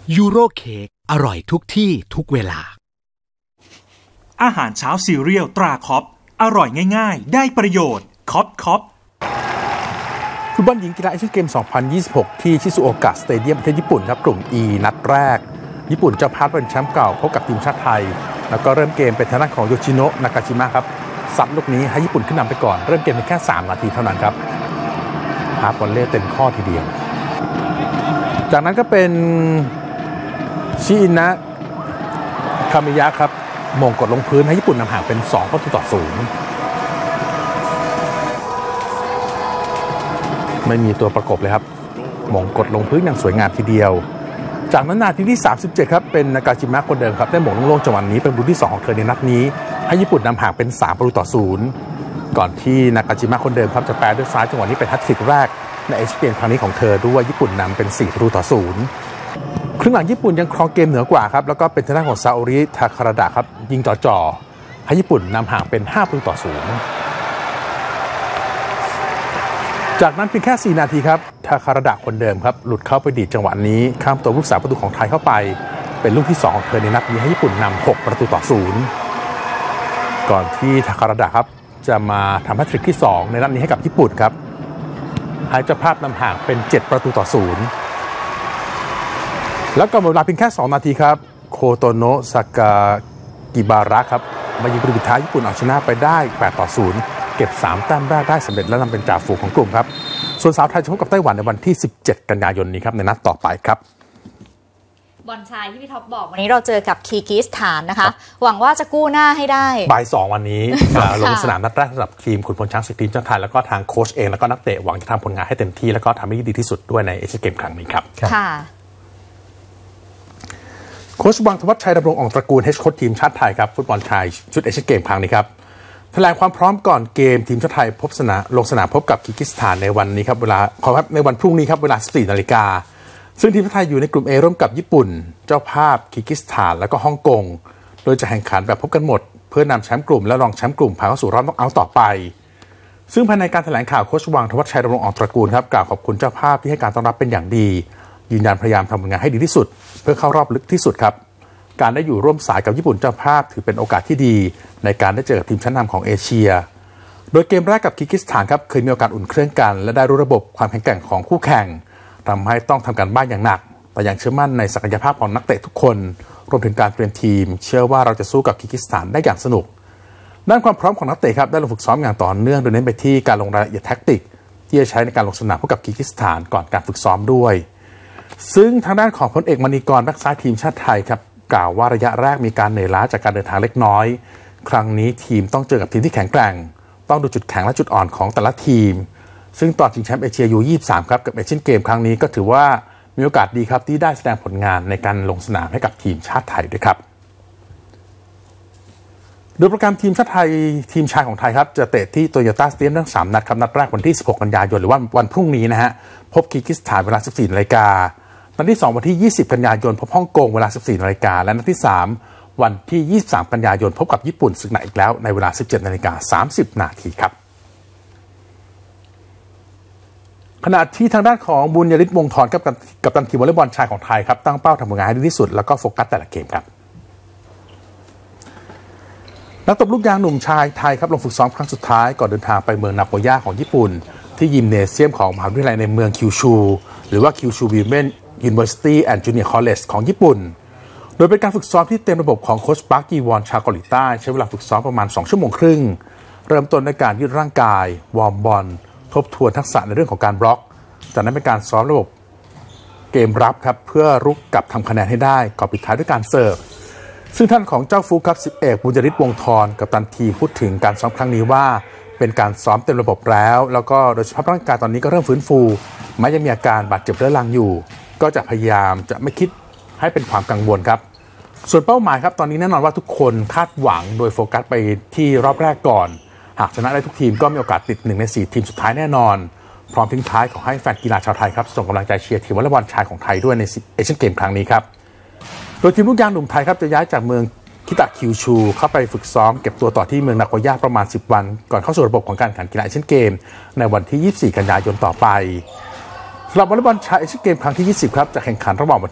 ยูโรเค้กอร่อยทุกที่ทุกเวลาอาหารเช้าซีเรียลตราคอปอร่อยง่ายๆได้ประโยชน์คอปฟุตบอลหญิงกีฬาเอเชียนเกม 2026 ที่ชิซุโอกะสเตเดียมประเทศญี่ปุ่นครับกลุ่ม E นัดแรกญี่ปุ่นเจ้าภาพเป็นแชมป์เก่าพบกับทีมชาติไทยแล้วก็เริ่มเกมเป็นทางด้านของโยชิโนะนากาชิมะครับซัดลูกนี้ให้ญี่ปุ่นขึ้นนำไปก่อนเริ่มเกมเพียงแค่3 นาทีเท่านั้นครับฮาร์ฟวอลเล่เต็มข้อทีเดียวจากนั้นก็เป็นชิอินะคามิยะครับมงกดลงพื้นให้ญี่ปุ่นนำห่างเป็น2-0ไม่มีตัวประกบเลยครับมงกดลงพื้นอย่างสวยงามทีเดียวจากนั้นนาทีที่37ครับเป็นนากาชิมะคนเดิมครับได้หม่งโล่งๆจังหวะนี้เป็นประตูที่2ของเธอในนัดนี้ให้ญี่ปุ่นนำห่างเป็น3-0ก่อนที่นากาชิมะคนเดิมครับจะแปรด้วยซ้ายจังหวะนี้เป็นแฮตทริกแรกในเอเชียนเกมครั้งนี้ของเธอด้วยญี่ปุ่นนำเป็น4-0ครึ่งหลังญี่ปุ่นยังครองเกมเหนือกว่าครับแล้วก็เป็นทางด้านของซาโอริทาคาราดะครับยิงจ่อๆให้ญี่ปุ่นนำห่างเป็น5-0จากนั้นเพียงแค่4 นาทีครับทาคาราดะคนเดิมครับหลุดเข้าไปดีดจังหวะนี้ข้ามตัวผู้รักษาประตูของไทยเข้าไปเป็นลูกที่2ของเธอในนัดนี้ให้ญี่ปุ่นนำ6-0ก่อนที่ทาคาราดะครับจะมาทำแฮตทริกที่2ในนัดนี้ให้กับญี่ปุ่นครับให้เจ้าภาพนำห่างเป็น7-0แล้วก็หมดเวลาเพียงแค่2 นาทีครับโคโตโนะซากากิบาระครับมายิงประตูปิดท้ายญี่ปุ่นเอาชนะไปได้8-0เก็บ3 แต้มแรกได้สำเร็จและนำเป็นจ่าฝูงของกลุ่มครับส่วนสาวไทยจะพบกับไต้หวันในวันที่17 กันยายนนี้ครับในนัดต่อไปครับบอลชายที่พี่ท็อปบอกวันนี้เราเจอกับคีร์กิสถานนะคะหวังว่าจะกู้หน้าให้ได้บ่าย 2วันนี้ลงสนามนัดแรกสำหรับทีมขุนพลช้างศึกทีมชาติไทยแล้วก็ทางโค้ชเองแล้วก็นักเตะหวังจะทำผลงานให้เต็มที่แล้วก็ทำให้ดีที่สุดด้วยในเอเชียนเกมครั้งนี้ครับค่ะโค้ชวังธวัชชัยดำรงอ่องตระกูลเฮดโค้ชทีมชาติไทยครับฟุตบอลชายชุดเอเชียนเกมครั้งนี้ครับแถลงความพร้อมก่อนเกมทีมชาติไทยลงสนามพบกับคีร์กิสถานในวันนี้ครับในวันพรุ่งนี้ครับเวลา 14 นาฬิกาซึ่งทีมชาติไทยอยู่ในกลุ่ม A ร่วมกับญี่ปุ่นเจ้าภาพคีร์กิสถานแล้วก็ฮ่องกงโดยจะแข่งขันแบบพบกันหมดเพื่อนำแชมป์กลุ่มและรองแชมป์กลุ่มผ่านเข้าสู่รอบน็อกเอาท์ต่อไปซึ่งภายในการแถลงข่าวโค้ชวังธวัชชัยดำรงอ่องตระกูลครับกล่าวขอบคุณเจ้าภาพที่ให้การต้อนรับเป็นอย่างดียืนยันพยายามทำผลงานให้ดีที่สุดเพื่อเข้ารอบลึกที่สุดครับการได้อยู่ร่วมสายกับญี่ปุ่นเจ้าภาพถือเป็นโอกาสที่ดีในการได้เจอกับทีมชั้นนำของเอเชียโดยเกมแรกกับคีร์กิสถานครับเคยมีโอกาสอุ่นเครื่องกันและได้รู้ระบบความแข็งแกร่งของคู่แข่งทำให้ต้องทำการบ้านอย่างหนักแต่ยังเชื่อมั่นในศักยภาพของนักเตะทุกคนรวมถึงการเตรียมทีมเชื่อว่าเราจะสู้กับคีร์กิสถานได้อย่างสนุกด้านความพร้อมของนักเตะครับได้ลงฝึกซ้อมอย่างต่อเนื่องโดยเน้นไปที่การลงรายละเอียดแท็กติกที่จะใช้ในการลงสนามพบกับคีร์กิสถานก่อนการฝึกซ้อมด้วยซึ่งทางด้านของพลเอกมณีกรแบ็กซ้ายทีมชาติไทยครับกล่าวว่าระยะแรกมีการเหนื่อยล้าจากการเดินทางเล็กน้อยครั้งนี้ทีมต้องเจอกับทีมที่แข็งแกร่งต้องดูจุดแข็งและจุดอ่อนของแต่ละทีมซึ่งตอนชิงแชมป์เอเชียU23ครับกับเอเชียนเกมครั้งนี้ก็ถือว่ามีโอกาสดีครับที่ได้แสดงผลงานในการลงสนามให้กับทีมชาติไทยด้วยครับโดยโปรแกรมทีมชาติไทยทีมชายของไทยครับจะเตะที่โตโยต้าสเตเดียมทั้ง3 นัดครับนัดแรกวันที่16 กันยายนหรือว่าวันพรุ่งนี้นะฮะพบคีร์กิสถานเวลา 14 นาฬิกานัดที่2วันที่20 กันยายนพบฮ่องกงเวลา 14 นาฬิกาและนัดที่3วันที่23 กันยายนพบกับญี่ปุ่นศึกหนักอีกแล้วในเวลา 17:30 นาทีครับขณะที่ทางด้านของบุญยฤทธิ์วงศ์ธรกับทีมวอลเลย์บอลชายของไทยครับตั้งเป้าทำผลงานให้ดีที่สุดแล้วก็โฟกัสแต่ละเกมครับนักตบลูกยางหนุ่มชายไทยครับลงฝึกซ้อมครั้งสุดท้ายก่อนเดินทางไปเมืองนาโกย่าของญี่ปุ่นที่ยิมเนเซียมของมหาวิทยาลัยในเมืองคิวชูหรือว่าคิวชูวิเมนUniversity and Junior College ของญี่ปุ่นโดยเป็นการฝึกซ้อมที่เต็มระบบของโค้ชปาร์คกีวอนชาวเกาหลีใต้ใช้เวลาฝึกซ้อมประมาณ2 ชั่วโมงครึ่งเริ่มต้นด้วยการยืดร่างกายวอร์มบอลทบทวนทักษะในเรื่องของการบล็อกจากนั้นเป็นการซ้อมระบบเกมรับครับเพื่อรุกกลับทำคะแนนให้ได้ก่อนปิดท้ายด้วยการเสิร์ฟซึ่งท่านของเจ้าฟูครับ10 เอกบุญยฤทธิ์วงศ์ธรกัปตันทีมพูดถึงการซ้อมครั้งนี้ว่าเป็นการซ้อมเต็มระบบแล้วก็โดยเฉพาะร่างกายตอนนี้ก็เริ่มฟื้นฟูแม้ยังมีอาการบาดเจ็บเรื้อรังอยู่ก็จะพยายามจะไม่คิดให้เป็นความกังวลครับส่วนเป้าหมายครับตอนนี้แน่นอนว่าทุกคนคาดหวังโดยโฟกัสไปที่รอบแรกก่อนหากชนะได้ทุกทีมก็มีโอกาสติด1 ใน 4 ทีมสุดท้ายแน่นอนพร้อมทิ้งท้ายขอให้แฟนกีฬาชาวไทยครับส่งกำลังใจเชียร์ทีมวอลเลย์บอลชายของไทยด้วยในเอเชียนเกมครั้งนี้ครับโดยทีมลูกยางหนุ่มไทยครับจะย้ายจากเมืองคิตะคิวชูเข้าไปฝึกซ้อมเก็บตัวต่อที่เมืองนาโกย่าประมาณ10 วันก่อนเข้าสู่ระบบของการแข่งขันกีฬาเอเชียนเกมในวันที่24 กันยายนต่อไปสำหรับวอลเลย์บอลชายเอเชียนเกมครั้งที่20ครับจะแข่งขันระหว่างวัน